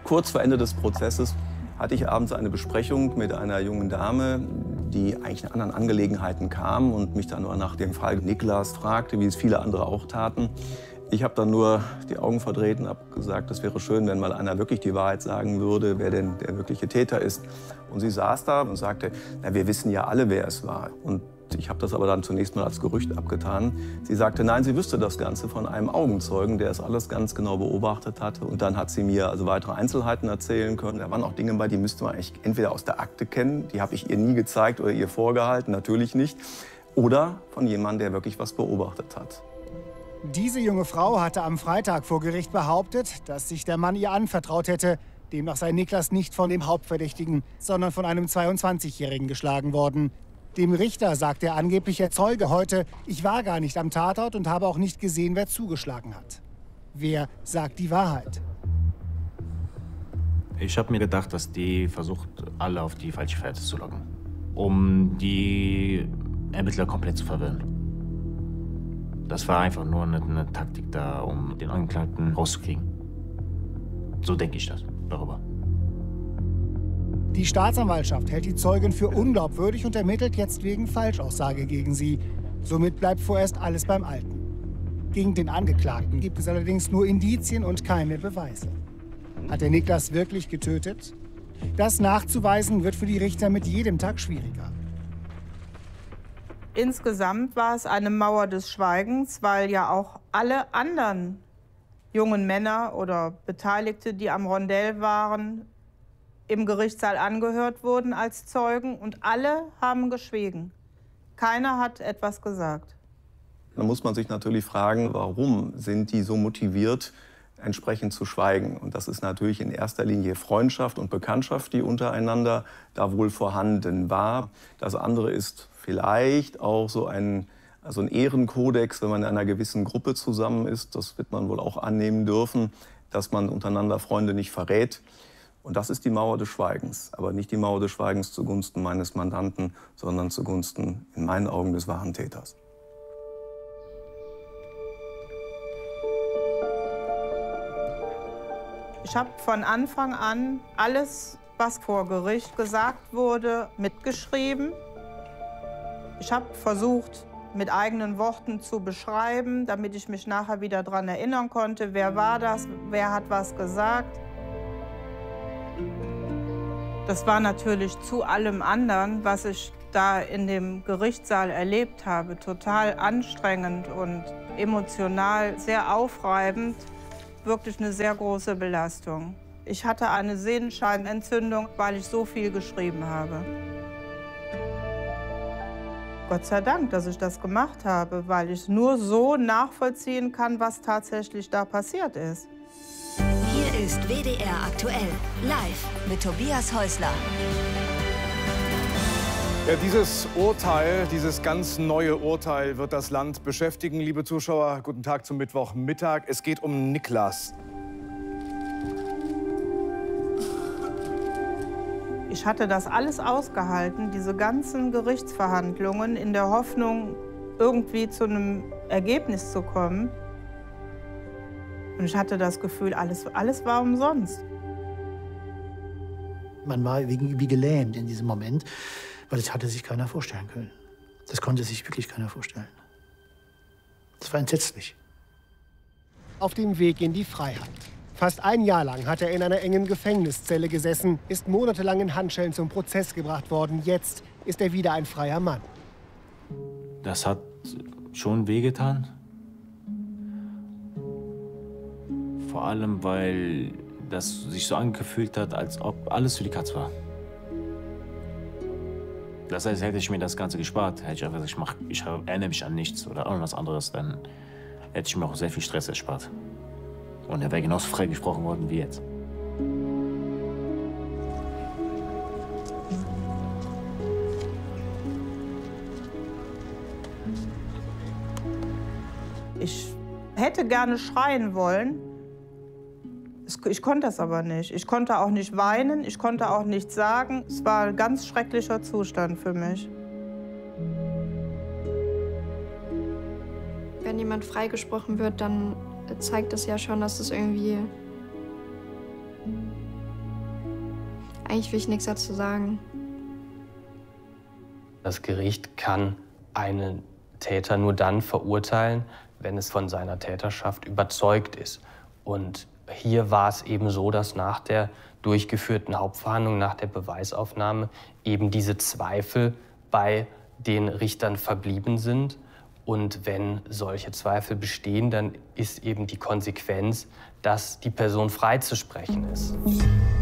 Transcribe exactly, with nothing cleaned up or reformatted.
Kurz vor Ende des Prozesses hatte ich abends eine Besprechung mit einer jungen Dame, die eigentlich in anderen Angelegenheiten kam und mich dann nur nach dem Fall Niklas fragte, wie es viele andere auch taten. Ich habe dann nur die Augen verdreht und habe gesagt, es wäre schön, wenn mal einer wirklich die Wahrheit sagen würde, wer denn der wirkliche Täter ist. Und sie saß da und sagte, na, wir wissen ja alle, wer es war. Und ich habe das aber dann zunächst mal als Gerücht abgetan. Sie sagte, nein, sie wüsste das Ganze von einem Augenzeugen, der es alles ganz genau beobachtet hatte. Und dann hat sie mir also weitere Einzelheiten erzählen können. Da waren auch Dinge bei, die müsste man eigentlich entweder aus der Akte kennen, die habe ich ihr nie gezeigt oder ihr vorgehalten, natürlich nicht. Oder von jemandem, der wirklich was beobachtet hat. Diese junge Frau hatte am Freitag vor Gericht behauptet, dass sich der Mann ihr anvertraut hätte. Demnach sei Niklas nicht von dem Hauptverdächtigen, sondern von einem zweiundzwanzigjährigen geschlagen worden. Dem Richter sagt der angebliche Zeuge heute, ich war gar nicht am Tatort und habe auch nicht gesehen, wer zugeschlagen hat. Wer sagt die Wahrheit? Ich habe mir gedacht, dass die versucht, alle auf die falsche Fährte zu locken, um die Ermittler komplett zu verwirren. Das war einfach nur eine, eine Taktik da, um den Angeklagten rauszukriegen. So denke ich das darüber. Die Staatsanwaltschaft hält die Zeugin für unglaubwürdig und ermittelt jetzt wegen Falschaussage gegen sie. Somit bleibt vorerst alles beim Alten. Gegen den Angeklagten gibt es allerdings nur Indizien und keine Beweise. Hat er Niklas wirklich getötet? Das nachzuweisen wird für die Richter mit jedem Tag schwieriger. Insgesamt war es eine Mauer des Schweigens, weil ja auch alle anderen jungen Männer oder Beteiligte, die am Rondell waren, im Gerichtssaal angehört wurden als Zeugen und alle haben geschwiegen. Keiner hat etwas gesagt. Da muss man sich natürlich fragen, warum sind die so motiviert, entsprechend zu schweigen? Und das ist natürlich in erster Linie Freundschaft und Bekanntschaft, die untereinander da wohl vorhanden war. Das andere ist vielleicht auch so ein, also ein Ehrenkodex, wenn man in einer gewissen Gruppe zusammen ist. Das wird man wohl auch annehmen dürfen, dass man untereinander Freunde nicht verrät. Und das ist die Mauer des Schweigens. Aber nicht die Mauer des Schweigens zugunsten meines Mandanten, sondern zugunsten, in meinen Augen, des wahren Täters. Ich habe von Anfang an alles, was vor Gericht gesagt wurde, mitgeschrieben. Ich habe versucht, mit eigenen Worten zu beschreiben, damit ich mich nachher wieder daran erinnern konnte, wer war das, wer hat was gesagt. Das war natürlich zu allem anderen, was ich da in dem Gerichtssaal erlebt habe, total anstrengend und emotional sehr aufreibend, wirklich eine sehr große Belastung. Ich hatte eine Sehenscheidenentzündung, weil ich so viel geschrieben habe. Gott sei Dank, dass ich das gemacht habe, weil ich nur so nachvollziehen kann, was tatsächlich da passiert ist. Hier ist W D R aktuell, live mit Tobias Häusler. Ja, dieses Urteil, dieses ganz neue Urteil wird das Land beschäftigen. Liebe Zuschauer, guten Tag zum Mittwochmittag. Es geht um Niklas. Ich hatte das alles ausgehalten, diese ganzen Gerichtsverhandlungen, in der Hoffnung, irgendwie zu einem Ergebnis zu kommen. Und ich hatte das Gefühl, alles, alles war umsonst. Man war wie, wie gelähmt in diesem Moment, weil das hatte sich keiner vorstellen können. Das konnte sich wirklich keiner vorstellen. Das war entsetzlich. Auf dem Weg in die Freiheit. Fast ein Jahr lang hat er in einer engen Gefängniszelle gesessen, ist monatelang in Handschellen zum Prozess gebracht worden. Jetzt ist er wieder ein freier Mann. Das hat schon wehgetan. Vor allem, weil das sich so angefühlt hat, als ob alles für die Katz war. Das heißt, hätte ich mir das Ganze gespart, hätte ich einfach gesagt, ich, mach, ich erinnere mich an nichts oder irgendwas anderes, dann hätte ich mir auch sehr viel Stress erspart. Und er wäre genauso frei gesprochen worden wie jetzt. Ich hätte gerne schreien wollen. Ich konnte das aber nicht. Ich konnte auch nicht weinen, ich konnte auch nichts sagen. Es war ein ganz schrecklicher Zustand für mich. Wenn jemand freigesprochen wird, dann zeigt das ja schon, dass es irgendwie eigentlich will ich nichts dazu sagen. Das Gericht kann einen Täter nur dann verurteilen, wenn es von seiner Täterschaft überzeugt ist. Und hier war es eben so, dass nach der durchgeführten Hauptverhandlung, nach der Beweisaufnahme, eben diese Zweifel bei den Richtern verblieben sind. Und wenn solche Zweifel bestehen, dann ist eben die Konsequenz, dass die Person freizusprechen ist.